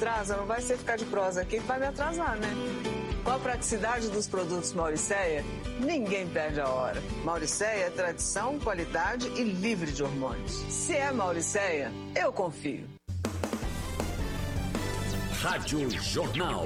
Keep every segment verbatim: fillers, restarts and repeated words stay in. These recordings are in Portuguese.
atrasa, não vai ser ficar de prosa aqui que vai me atrasar, né? Com a praticidade dos produtos Mauricéia, ninguém perde a hora. Mauricéia é tradição, qualidade e livre de hormônios. Se é Mauricéia, eu confio. Rádio Jornal.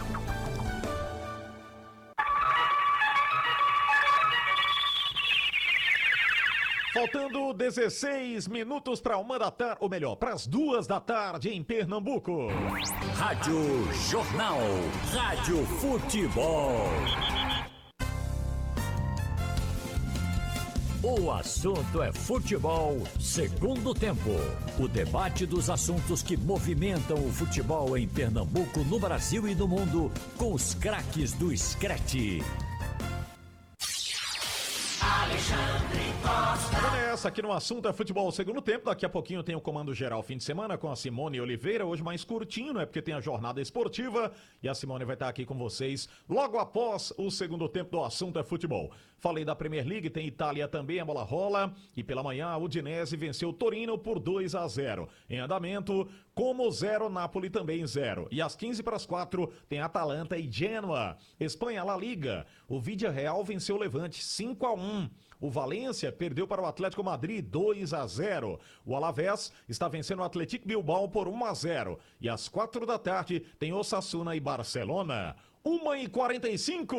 Faltando dezesseis minutos para uma da tarde, ou melhor, para as duas da tarde em Pernambuco. Rádio Jornal. Rádio Futebol. O assunto é futebol, segundo tempo. O debate dos assuntos que movimentam o futebol em Pernambuco, no Brasil e no mundo, com os craques do Screte. Alexandre Costa. Vamos nessa, aqui no assunto é futebol segundo tempo. Daqui a pouquinho tem o comando geral fim de semana com a Simone Oliveira. Hoje mais curtinho, né? Porque tem a jornada esportiva e a Simone vai estar aqui com vocês logo após o segundo tempo do assunto é futebol. Falei da Premier League, tem Itália também, a bola rola. E pela manhã a Udinese venceu o Torino por dois a zero. Em andamento, Como zero, Napoli também zero. E às quinze para as quatro tem Atalanta e Genoa. Espanha, La Liga. O Villarreal venceu o Levante cinco a um. O Valência perdeu para o Atlético Madrid dois a zero. O Alavés está vencendo o Atlético Bilbao por um a zero. E às quatro da tarde tem Osasuna e Barcelona. uma e quarenta e cinco.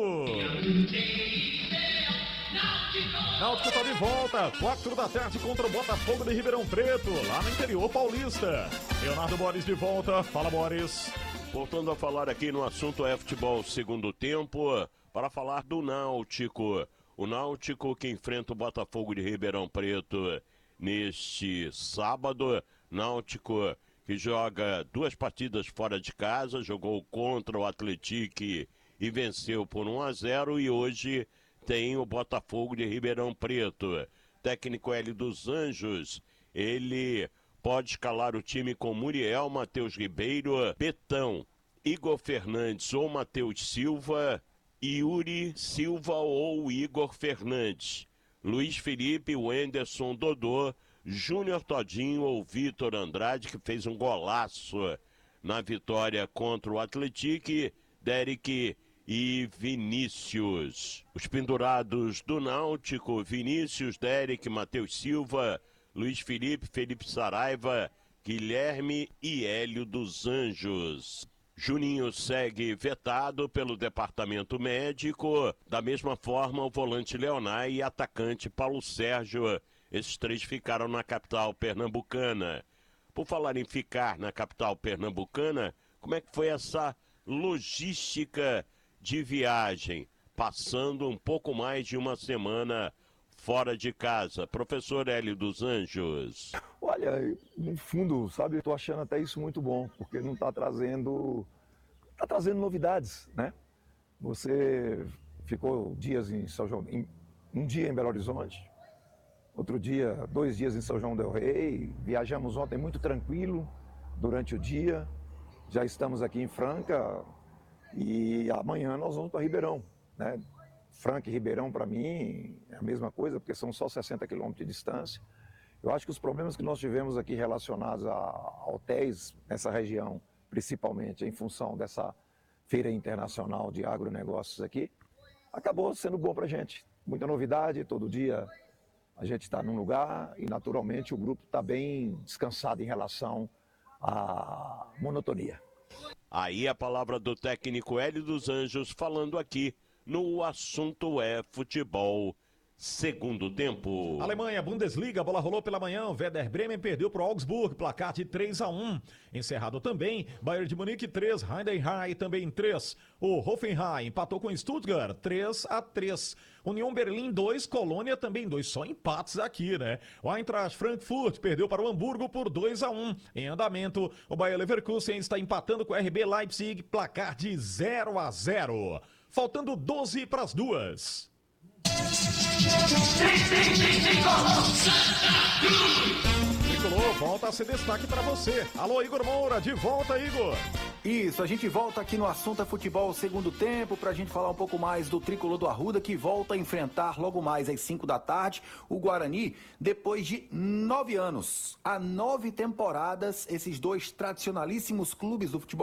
Náutico está de volta, quatro da tarde contra o Botafogo de Ribeirão Preto, lá no interior paulista. Leonardo Boris de volta, fala Boris. Voltando a falar aqui no assunto é futebol segundo tempo, para falar do Náutico. O Náutico que enfrenta o Botafogo de Ribeirão Preto neste sábado. Náutico que joga duas partidas fora de casa, jogou contra o Atlético e venceu por um a zero e hoje tem o Botafogo de Ribeirão Preto. Técnico Hélio dos Anjos, ele pode escalar o time com Muriel, Matheus Ribeiro, Betão, Igor Fernandes ou Matheus Silva, Yuri Silva ou Igor Fernandes, Luiz Felipe, Wenderson, Dodô, Júnior Todinho ou Vitor Andrade, que fez um golaço na vitória contra o Atlético, Derek e Vinícius. Os pendurados do Náutico, Vinícius, Derek, Matheus Silva, Luiz Felipe, Felipe Saraiva, Guilherme e Hélio dos Anjos. Juninho segue vetado pelo departamento médico, da mesma forma o volante Leonai e atacante Paulo Sérgio. Esses três ficaram na capital pernambucana. Por falar em ficar na capital pernambucana, como é que foi essa logística de viagem, passando um pouco mais de uma semana fora de casa? Professor Hélio dos Anjos. Olha, no fundo, sabe, eu tô achando até isso muito bom, porque não está trazendo, tá trazendo novidades, né? Você ficou dias em São João, em, um dia em Belo Horizonte, outro dia, dois dias em São João del Rei, viajamos ontem muito tranquilo durante o dia, já estamos aqui em Franca e amanhã nós vamos para Ribeirão, né? Franca e Ribeirão, para mim, é a mesma coisa, porque são só sessenta quilômetros de distância. Eu acho que os problemas que nós tivemos aqui relacionados a hotéis nessa região, principalmente em função dessa feira internacional de agronegócios aqui, acabou sendo bom para a gente. Muita novidade, todo dia a gente está num lugar e naturalmente o grupo está bem descansado em relação à monotonia. Aí a palavra do técnico Hélio dos Anjos falando aqui no assunto é futebol. Segundo tempo. Alemanha, Bundesliga, a bola rolou pela manhã, o Werder Bremen perdeu para o Augsburg, placar de três a um. Encerrado também, Bayern de Munique três, Heidenheim também três. O Hoffenheim empatou com Stuttgart três a três. União Berlim dois, Colônia também dois, só empates aqui, né? O Eintracht Frankfurt perdeu para o Hamburgo por dois a um. Em andamento, o Bayer Leverkusen está empatando com o R B Leipzig, placar de zero a zero. Faltando doze para as duas. Tricolor volta a ser destaque para você. Alô, Igor Moura, de volta, Igor. Isso, a gente volta aqui no Assunto é Futebol segundo tempo pra gente falar um pouco mais do Tricolor do Arruda, que volta a enfrentar logo mais às cinco da tarde o Guarani, depois de nove anos. Há nove temporadas, esses dois tradicionalíssimos clubes do futebol